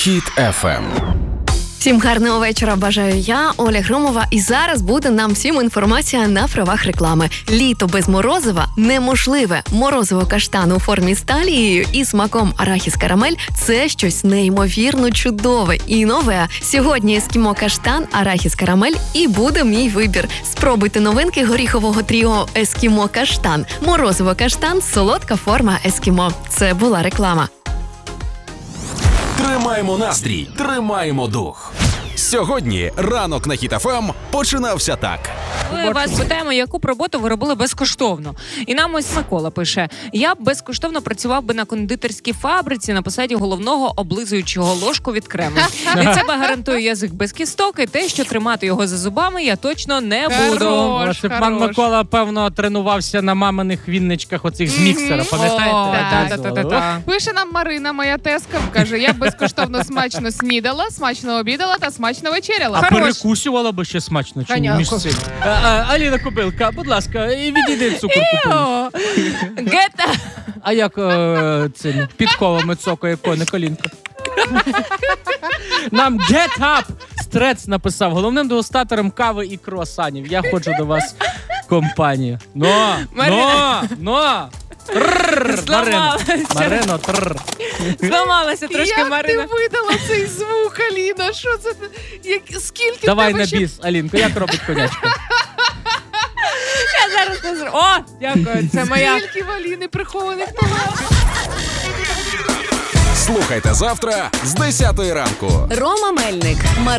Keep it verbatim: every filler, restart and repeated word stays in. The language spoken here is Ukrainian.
Хіт еф ем. Всім гарного вечора бажаю я, Оля Громова, і зараз буде нам всім інформація на правах реклами. Літо без морозива неможливе. Морозиво каштан у формі з талією і смаком арахіс-карамель – це щось неймовірно чудове і нове. Сьогодні ескімо каштан, арахіс-карамель і буде мій вибір. Спробуйте новинки горіхового тріо ескімо каштан. Морозиво каштан – солодка форма ескімо. Це була реклама. Тримаємо настрій, тримаємо дух. Сьогодні ранок на Хіт еф ем починався так. Ми вас питаємо, яку б роботу ви робили безкоштовно. І нам ось Микола пише: я б безкоштовно працював би на кондитерській фабриці на посаді головного облизуючого ложку від крему. І це би гарантує язик без кісток, і те, що тримати його за зубами я точно не буду. Хорош, Пан Микола, певно, тренувався на маминих вінничках оцих з міксера, пам'ятаєте? Пише нам Марина, моя тезка, каже, я б безкоштовно смачно снідала, смачно обідала та смачно вечеряла. А Хорош. перекусювала би ще смачно, чи Конечно. між цим? А, а, Аліна Кобилка, будь ласка, і відійди цукор купуй. Гета! А як е, цим під колами цокає коне колінка? Нам get up! Стрец написав: головним дегустатором кави і круасанів. Я ходжу до вас в компанію. Но! Но! Но! Трррр, Марино, Зламалася. Марино, трррр. Зламалася трошки Як Марина. ти видала цей звук, Аліна? Що це? Як, скільки Давай в тебе на ще... біс, Алінко, як робить конячка? Я зараз не зроблю. О, дякую, це моя. Скільки в Аліни прихованих талантів. Слухайте завтра з десятої ранку. Рома Мельник,